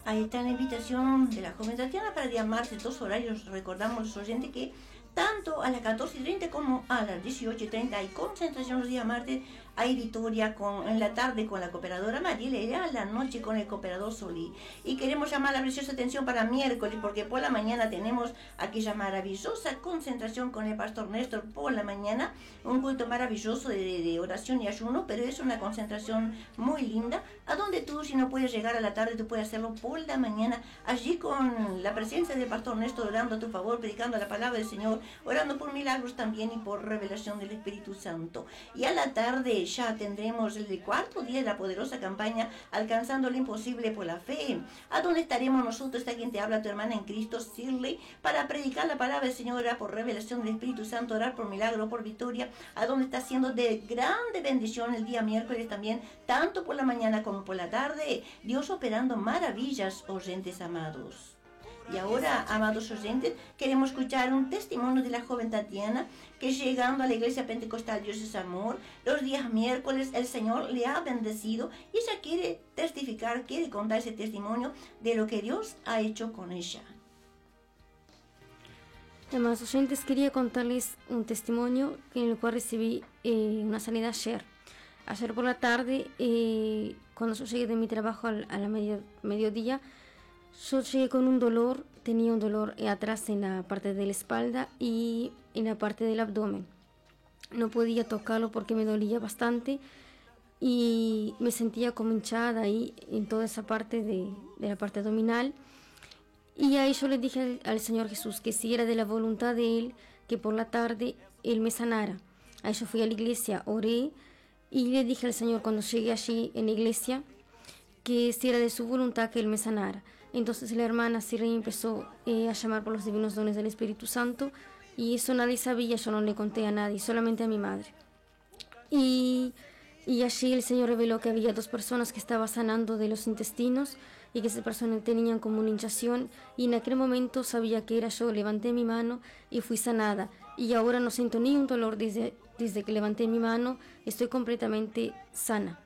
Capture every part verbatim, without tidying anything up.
Ahí está la invitación de la joven Tatiana para el día martes, dos horarios. Recordamos a los oyentes que tanto a las catorce y treinta como a las dieciocho y treinta hay concentración los días martes. Hay Vitoria con, en la tarde con la cooperadora Mariela, a la noche con el cooperador Solí. Y queremos llamar la preciosa atención para miércoles, porque por la mañana tenemos aquella maravillosa concentración con el pastor Néstor por la mañana. Un culto maravilloso de, de oración y ayuno, pero es una concentración muy linda, a donde tú, si no puedes llegar a la tarde, tú puedes hacerlo por la mañana, allí con la presencia del pastor Néstor, orando a tu favor, predicando la palabra del Señor, orando por milagros también y por revelación del Espíritu Santo. Y a la tarde ya tendremos el cuarto día de la poderosa campaña Alcanzando lo Imposible por la Fe, a donde estaremos nosotros, está quien te habla, tu hermana en Cristo, Shirley, para predicar la palabra del Señor, orar por revelación del Espíritu Santo, orar por milagro, por victoria, a donde está siendo de grande bendición el día miércoles también, tanto por la mañana como por la tarde, Dios operando maravillas, oyentes amados. Y ahora, amados oyentes, queremos escuchar un testimonio de la joven Tatiana, que llegando a la iglesia pentecostal Dios es Amor, los días miércoles el Señor le ha bendecido y ella quiere testificar, quiere contar ese testimonio de lo que Dios ha hecho con ella. Amados oyentes, quería contarles un testimonio en el cual recibí eh, una sanidad ayer. Ayer por la tarde, eh, cuando yo llegué de mi trabajo al, a la medio, mediodía, yo llegué con un dolor, tenía un dolor atrás en la parte de la espalda y en la parte del abdomen. No podía tocarlo porque me dolía bastante y me sentía como hinchada ahí en toda esa parte de, de la parte abdominal. Y ahí yo le dije al, al Señor Jesús que si era de la voluntad de Él, que por la tarde Él me sanara. Ahí yo fui a la iglesia, oré y le dije al Señor cuando llegué allí en la iglesia que si era de su voluntad que Él me sanara. Entonces la hermana Sirey empezó eh, a llamar por los divinos dones del Espíritu Santo y eso nadie sabía, yo no le conté a nadie, solamente a mi madre. Y, y allí el Señor reveló que había dos personas que estaban sanando de los intestinos y que esas personas tenían como una hinchación y en aquel momento sabía que era yo, levanté mi mano y fui sanada. Y ahora no siento ni un dolor desde, desde que levanté mi mano, estoy completamente sana.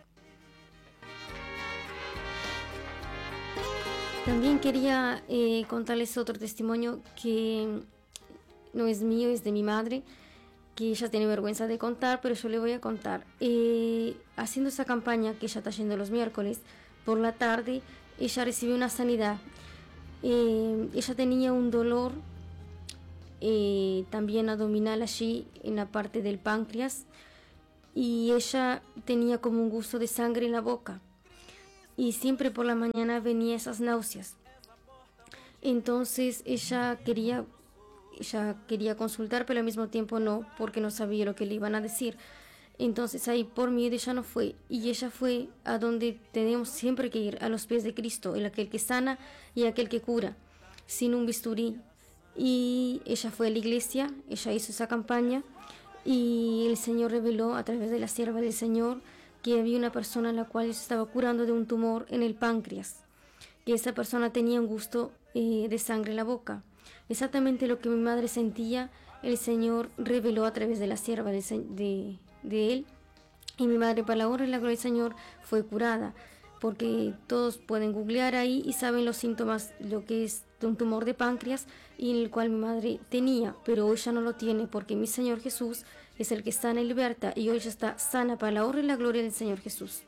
También quería eh, contarles otro testimonio que no es mío, es de mi madre, que ella tiene vergüenza de contar, pero yo le voy a contar. Eh, haciendo esa campaña que ella está yendo los miércoles, por la tarde, ella recibió una sanidad. Eh, ella tenía un dolor eh, también abdominal allí, en la parte del páncreas, y ella tenía como un gusto de sangre en la boca. Y siempre por la mañana venía esas náuseas. Entonces ella quería, ella quería consultar, pero al mismo tiempo no, porque no sabía lo que le iban a decir. Entonces ahí por miedo ella no fue. Y ella fue a donde tenemos siempre que ir, a los pies de Cristo, el aquel que sana y aquel que cura, sin un bisturí. Y ella fue a la iglesia, ella hizo esa campaña y el Señor reveló a través de la sierva del Señor que había una persona a la cual se estaba curando de un tumor en el páncreas, que esa persona tenía un gusto eh, de sangre en la boca. Exactamente lo que mi madre sentía, el Señor reveló a través de la sierva de, de, de él, y mi madre, para la honra y la gloria del Señor, fue curada, porque todos pueden googlear ahí y saben los síntomas, lo que es de un tumor de páncreas, y en el cual mi madre tenía, pero hoy ya no lo tiene, porque mi Señor Jesús es el que sana y liberta, y hoy ya está sana para la honra y la gloria del Señor Jesús.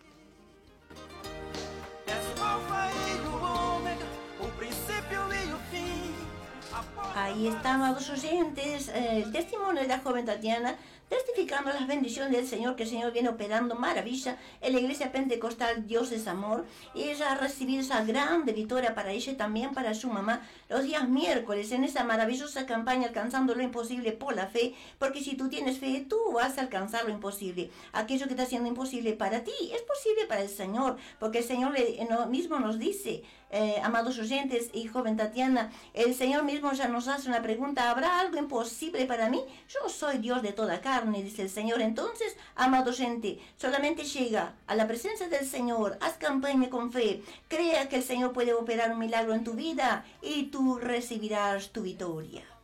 Ahí está, amados oyentes, eh, el testimonio de la joven Tatiana, testificando las bendiciones del Señor, que el Señor viene operando maravilla en la iglesia pentecostal Dios es Amor, y ella ha recibido esa grande victoria para ella y también para su mamá los días miércoles en esa maravillosa campaña Alcanzando lo Imposible por la Fe, porque si tú tienes fe, tú vas a alcanzar lo imposible. Aquello que está siendo imposible para ti es posible para el Señor, porque el Señor le, no, mismo nos dice, eh, amados oyentes y joven Tatiana, el Señor mismo ya nos hace una pregunta: ¿habrá algo imposible para mí? Yo soy Dios de toda carne, dice el Señor. Entonces, amado oyente, solamente llega a la presencia del Señor, haz campaña con fe, crea que el Señor puede operar un milagro en tu vida y tú recibirás tu victoria.